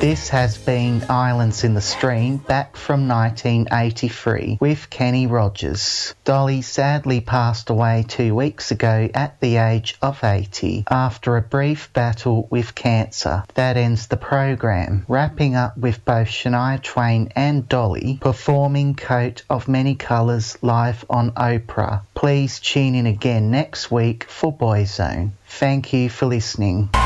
This has been Islands in the Stream, back from 1983, with Kenny Rogers. Dolly sadly passed away 2 weeks ago at the age of 80 after a brief battle with cancer. That ends the program, wrapping up with both Shania Twain and Dolly performing Coat of Many Colours live on Oprah. Please tune in again next week for Boyzone. Thank you for listening.